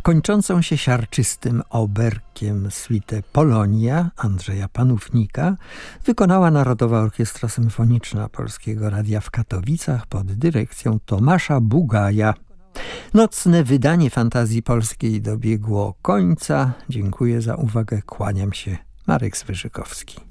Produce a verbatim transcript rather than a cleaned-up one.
Kończącą się siarczystym oberkiem suitę Polonia Andrzeja Panównika wykonała Narodowa Orkiestra Symfoniczna Polskiego Radia w Katowicach pod dyrekcją Tomasza Bugaja. Nocne wydanie Fantazji Polskiej dobiegło końca. Dziękuję za uwagę. Kłaniam się. Marek Zwyżykowski.